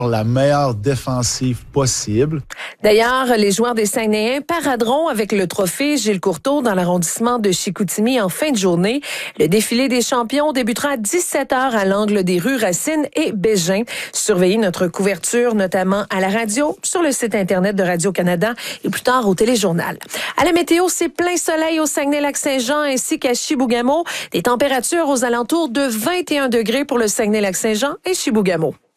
la meilleure défensive possible. D'ailleurs, les joueurs des Saguenayens paraderont avec le trophée Gilles Courteau dans l'arrondissement de Chicoutimi en fin de journée. Le défilé des champions débutera à 17h à l'angle des rues Racine et Bégin. Surveillez notre couverture, notamment à la radio, sur le site Internet de Radio-Canada et plus tard au téléjournal. À la météo, c'est plein soleil au Saguenay-Lac-Saint-Jean ainsi qu'à Chibougamau. Des températures aux alentours de 21 degrés pour le Saguenay-Lac-Saint-Jean et Chibougamau.